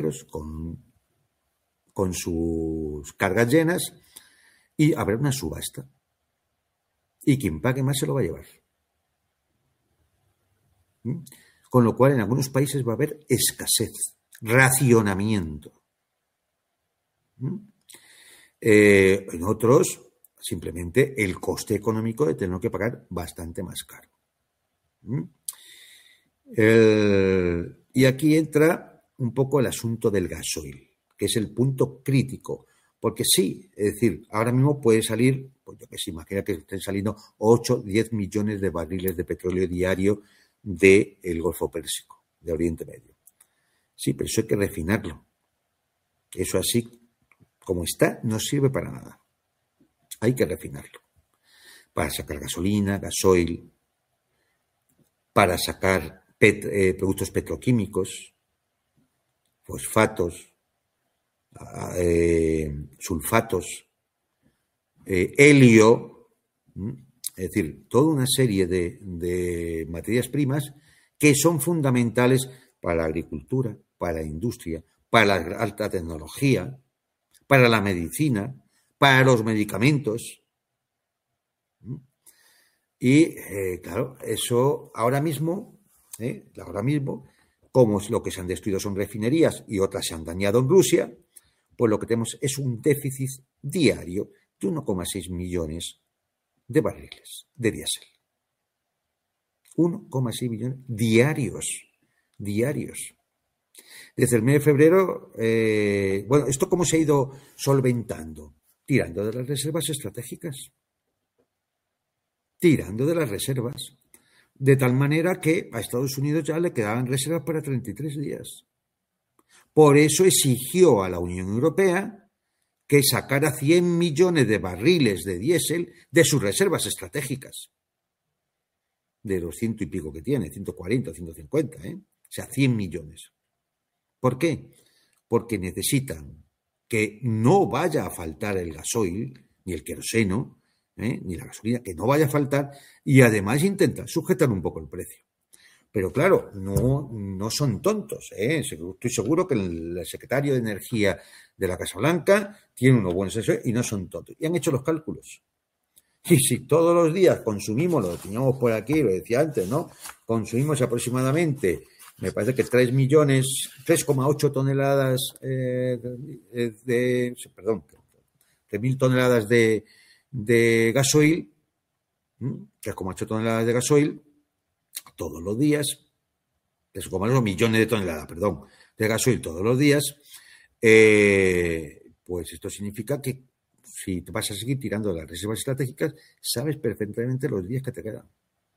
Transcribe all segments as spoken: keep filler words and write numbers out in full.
barcos con, con sus cargas llenas y habrá una subasta. Y quien pague más se lo va a llevar. ¿Mm? Con lo cual, en algunos países va a haber escasez, racionamiento. ¿Mm? Eh, en otros, simplemente el coste económico de tener que pagar bastante más caro. ¿Mm? El, y aquí entra un poco el asunto del gasoil, que es el punto crítico. Porque sí, es decir, ahora mismo puede salir, pues yo que sé, imagina que estén saliendo ocho, diez millones de barriles de petróleo diario del Golfo Pérsico, de Oriente Medio. Sí, pero eso hay que refinarlo. Eso así, como está, no sirve para nada. Hay que refinarlo. Para sacar gasolina, gasoil, para sacar pet, eh, productos petroquímicos, fosfatos, eh, sulfatos, eh, helio, ¿m? Es decir, toda una serie de, de materias primas que son fundamentales para la agricultura, para la industria, para la alta tecnología, para la medicina, para los medicamentos. ¿M? Y, eh, claro, eso ahora mismo, eh, ahora mismo, como lo que se han destruido son refinerías y otras se han dañado en Rusia, pues lo que tenemos es un déficit diario de uno coma seis millones de barriles de diésel. uno coma seis millones diarios, diarios. Desde el mes de febrero, eh, bueno, ¿esto cómo se ha ido solventando? Tirando de las reservas estratégicas. Tirando de las reservas. De tal manera que a Estados Unidos ya le quedaban reservas para treinta y tres días. Por eso exigió a la Unión Europea que sacara cien millones de barriles de diésel de sus reservas estratégicas. De los ciento y pico que tiene, ciento cuarenta, ciento cincuenta, ¿eh? O sea, cien millones. ¿Por qué? Porque necesitan que no vaya a faltar el gasoil, ni el queroseno, ¿eh? ni la gasolina, que no vaya a faltar, y además intentan sujetar un poco el precio. Pero claro, no, no son tontos, ¿eh? Estoy seguro que el secretario de Energía de la Casa Blanca tiene unos buenos asesores y no son tontos. Y han hecho los cálculos. Y si todos los días consumimos, lo teníamos por aquí, lo decía antes, ¿no? Consumimos aproximadamente, me parece que tres millones, tres coma ocho toneladas eh, de, de, perdón, tres mil toneladas de, de gasoil, tres coma ocho toneladas de gasoil, todos los días, tres coma ocho millones de toneladas, perdón, de gasoil todos los días, eh, pues esto significa que si te vas a seguir tirando de las reservas estratégicas, sabes perfectamente los días que te quedan.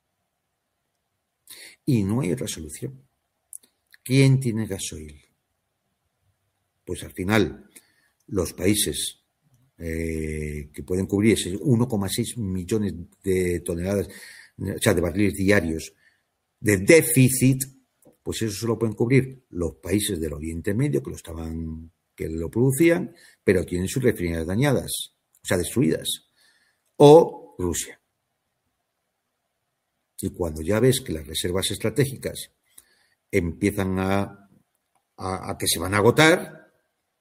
Y no hay otra solución. ¿Quién tiene gasoil? Pues al final, los países eh, que pueden cubrir ese uno coma seis millones de toneladas, o sea, de barriles diarios de déficit, pues eso solo pueden cubrir los países del Oriente Medio que lo estaban, que lo producían, pero tienen sus refinerías dañadas, o sea, destruidas, o Rusia. Y cuando ya ves que las reservas estratégicas empiezan a, a, a que se van a agotar,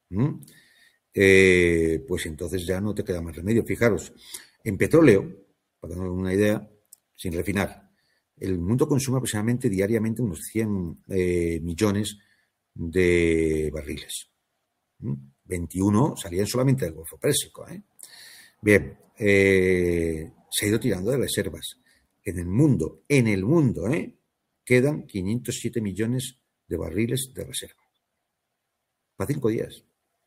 eh, pues entonces ya no te queda más remedio. Fijaros, en petróleo, para darnos una idea, sin refinar, el mundo consume aproximadamente diariamente unos cien eh, millones de barriles. ¿Mm? veintiuno salían solamente del Golfo Pérsico. ¿eh? Bien, eh, se ha ido tirando de reservas. En el mundo, en el mundo, ¿eh? quedan quinientos siete millones de barriles de reserva. Para cinco días.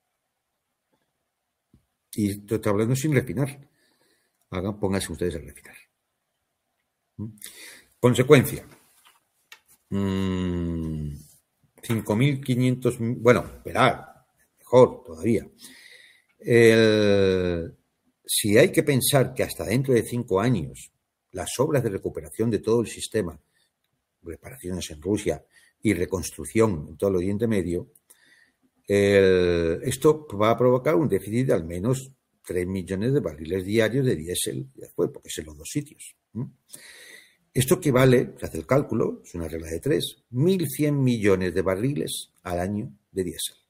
Y estoy hablando sin refinar. Hagan, pónganse ustedes a refinar. ¿Mm? Consecuencia, mmm, cinco mil quinientos, bueno, esperad, mejor todavía. El, si hay que pensar que hasta dentro de cinco años las obras de recuperación de todo el sistema, reparaciones en Rusia y reconstrucción en todo el Oriente Medio, el, esto va a provocar un déficit de al menos tres millones de barriles diarios de diésel, después, porque es en los dos sitios. ¿Mm? Esto equivale, se hace el cálculo, es una regla de tres, mil cien millones de barriles al año de diésel.